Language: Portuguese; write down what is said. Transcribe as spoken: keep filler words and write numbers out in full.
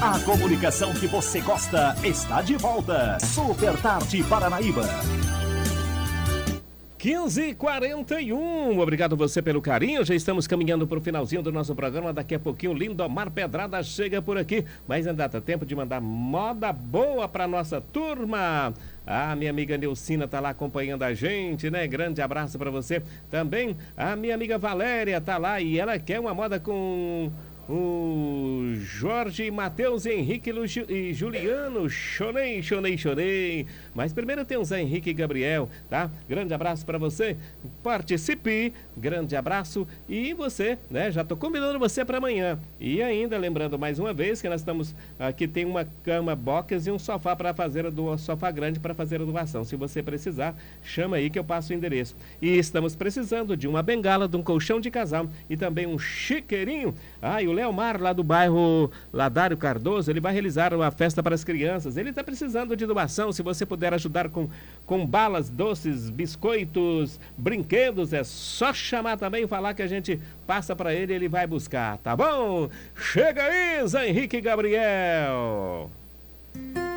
A comunicação que você gosta está de volta. Super Tarde Paranaíba. quinze e quarenta e um, obrigado você pelo carinho, já estamos caminhando para o finalzinho do nosso programa, daqui a pouquinho o Lindomar Pedrada chega por aqui, mas ainda dá tempo de mandar moda boa para nossa turma. Ah, minha amiga Neucina tá lá acompanhando a gente, né? Grande abraço para você. Também a minha amiga Valéria tá lá e ela quer uma moda com o Jorge, Matheus, Henrique e Juliano. Chorei, chorei, chorei. Mas primeiro tem o Zé Henrique e Gabriel, tá? Grande abraço para você. Participe, grande abraço. E você, né? Já tô convidando você para amanhã. E ainda lembrando mais uma vez que nós estamos aqui, tem uma cama box e um sofá para fazer do sofá grande para fazer a doação. Se você precisar, chama aí que eu passo o endereço. E estamos precisando de uma bengala, de um colchão de casal e também um chiqueirinho. Ah, e o Leomar, lá do bairro Ladário Cardoso, ele vai realizar uma festa para as crianças. Ele está precisando de doação. Se você puder ajudar com, com balas, doces, biscoitos, brinquedos, é só chamar também e falar que a gente passa para ele e ele vai buscar, tá bom? Chega aí, Zé Henrique e Gabriel!